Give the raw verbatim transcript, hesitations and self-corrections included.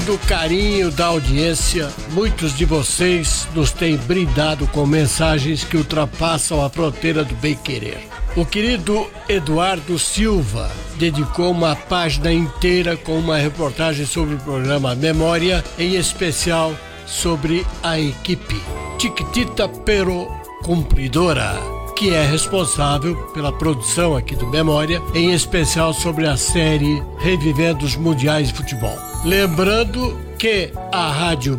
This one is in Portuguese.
do carinho da audiência, muitos de vocês nos têm brindado com mensagens que ultrapassam a fronteira do bem-querer. O querido Eduardo Silva dedicou uma página inteira com uma reportagem sobre o programa Memória, em especial sobre a equipe Chiquitita Pero Cumpridora, que é responsável pela produção aqui do Memória, em especial sobre a série Revivendo os Mundiais de Futebol. Lembrando que a Rádio